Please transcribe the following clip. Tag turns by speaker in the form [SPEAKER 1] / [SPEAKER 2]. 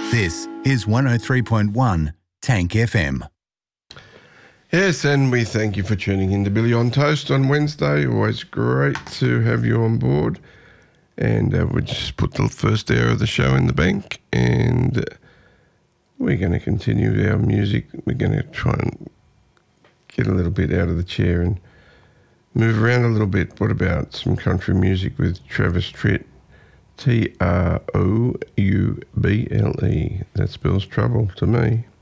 [SPEAKER 1] This is 103.1 Tank FM.
[SPEAKER 2] Yes, and we thank you for tuning in to Billy on Toast on Wednesday. Always great to have you on board. And we just put the first hour of the show in the bank, and we're going to continue our music. We're going to try and get a little bit out of the chair and move around a little bit. What about some country music with Travis Tritt? Trouble. That spells trouble to me.